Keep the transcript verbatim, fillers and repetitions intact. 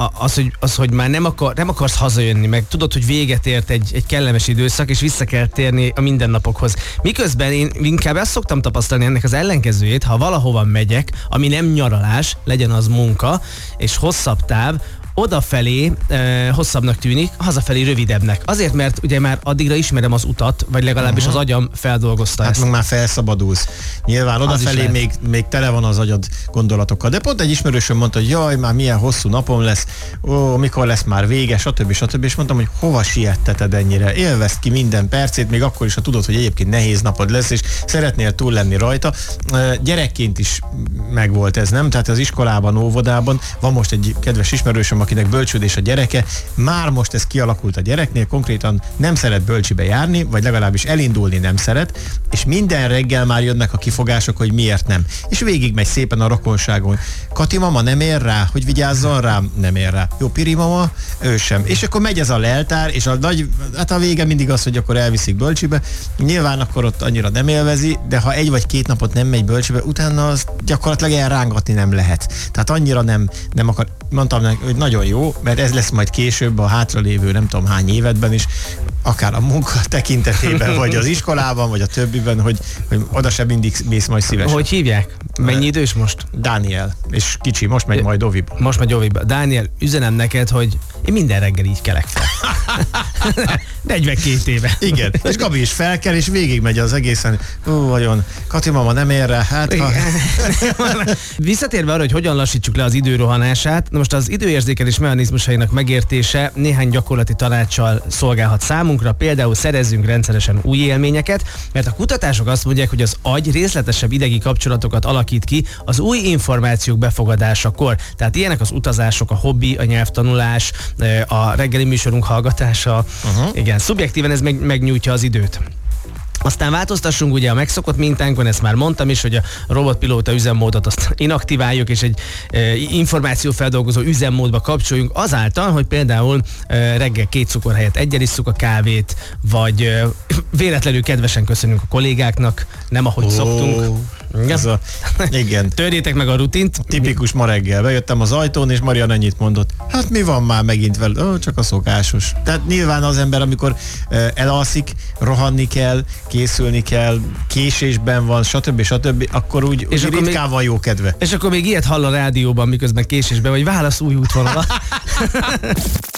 az, hogy, az, hogy már nem, akar, nem akarsz hazajönni, meg tudod, hogy véget ért egy, egy kellemes időszak, és vissza kell térni a mindennapokhoz. Miközben én inkább azt szoktam tapasztalni ennek az ellenkezőjét, ha valahova megyek, ami nem nyaralás, legyen az munka, és hosszabb táv, odafelé e, hosszabbnak tűnik, hazafelé rövidebbnek. Azért, mert ugye már addigra ismerem az utat, vagy legalábbis uh-huh. az agyam feldolgozta hát ezt. meg már felszabadulsz. Nyilván odafelé még, még tele van az agyad gondolatokkal. De pont egy ismerősöm mondta, hogy jaj, már milyen hosszú napom lesz, ó, mikor lesz már vége, stb. stb. És mondtam, hogy hova sietteted ennyire? Élvezd ki minden percét, még akkor is, ha tudod, hogy egyébként nehéz napod lesz, és szeretnél túl lenni rajta. Gyerekként is megvolt ez, nem? Tehát az iskolában, óvodában van most egy kedves ismerősöm, akinek bölcsődés a gyereke, már most ez kialakult a gyereknél, konkrétan nem szeret bölcsibe járni, vagy legalábbis elindulni nem szeret, és minden reggel már jönnek a kifogások, hogy miért nem. És végig megy szépen a rokonságon. Kati mama nem ér rá, hogy vigyázzon rám, nem ér rá. Jó, Piri mama, ő sem. És akkor megy ez a leltár, és a nagy, hát a vége mindig az, hogy akkor elviszik bölcsibe. Nyilván akkor ott annyira nem élvezi, de ha egy vagy két napot nem megy bölcsibe, utána az gyakorlatilag elrángatni nem lehet. Tehát annyira nem, nem akar. Mondtam neki, hogy nagyon jó, mert ez lesz majd később a hátralévő nem tudom hány évedben is, akár a munka tekintetében, vagy az iskolában, vagy a többiben, hogy, hogy oda sem mindig mész majd szívesen. Hogy hívják? Mennyi idős most? Dániel, és kicsi, most megy majd Oviba. Most megy Oviba. Dániel, üzenem neked, hogy én minden reggel így kelek fel. negyvenkét éve. Igen, és Gabi is felkel, és végigmegy az egészen. Ú, vajon, Kati mama nem ér rá, hát ha... Visszatérve arra, hogy hogyan lassítsuk le az időrohanását, most az időérzékelés mechanizmusainak megértése néhány gyakorlati tanácssal szolgálhat számunkra, például szerezzünk rendszeresen új élményeket, mert a kutatások azt mondják, hogy az agy részletesebb idegi kapcsolatokat alakít ki az új információk befogadásakor. Tehát ilyenek az utazások, a hobbi, a nyelvtanulás, a reggeli műsorunk hallgatása. Uh-huh. Igen, szubjektíven ez meg, megnyújtja az időt. Aztán változtassunk ugye a megszokott mintánkon, ezt már mondtam is, hogy a robotpilóta üzemmódot azt inaktiváljuk, és egy e, információfeldolgozó üzemmódba kapcsoljunk azáltal, hogy például e, reggel két cukor helyett egyel isszuk a kávét, vagy e, véletlenül kedvesen köszönünk a kollégáknak, nem ahogy oh. szoktunk. Ez a, igen. Törjétek meg a rutint. Tipikus ma reggel. Bejöttem az ajtón, és Marian ennyit mondott. Hát mi van már megint veled? Ó, csak a szokásos. Tehát nyilván az ember, amikor uh, elalszik, rohanni kell, készülni kell, késésben van, stb. stb. Akkor úgy, úgy ritkán még, van jó kedve. És akkor még ilyet hall a rádióban, miközben késésben, vagy válasz új útvonala.